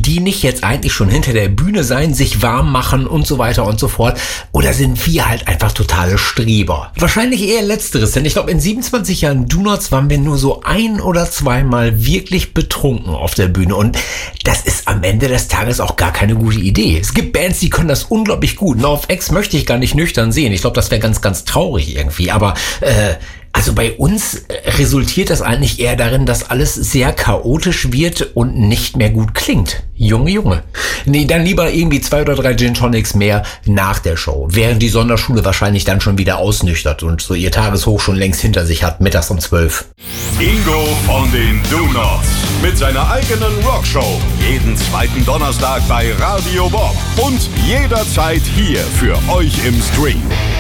die nicht jetzt eigentlich schon hinter der Bühne sein, sich warm machen und so weiter und so fort? Oder sind wir halt einfach totale Streber? Wahrscheinlich eher Letzteres, denn ich glaube, in 27 Jahren Donuts waren wir nur so 1 oder 2 Mal wirklich betrunken auf der Bühne. Und das ist am Ende des Tages auch gar keine gute Idee. Es gibt Bands, die können das unglaublich gut. NoFX möchte ich gar nicht nüchtern sehen. Ich glaube, das wäre ganz, ganz traurig irgendwie. Aber also bei uns resultiert das eigentlich eher darin, dass alles sehr chaotisch wird und nicht mehr gut klingt. Junge. Nee, dann lieber irgendwie 2 oder 3 Gin Tonics mehr nach der Show. Während die Sonderschule wahrscheinlich dann schon wieder ausnüchtert und so ihr Tageshoch schon längst hinter sich hat, mittags um 12. Ingo von den Donuts mit seiner eigenen Rockshow. Jeden zweiten Donnerstag bei Radio Bob und jederzeit hier für euch im Stream.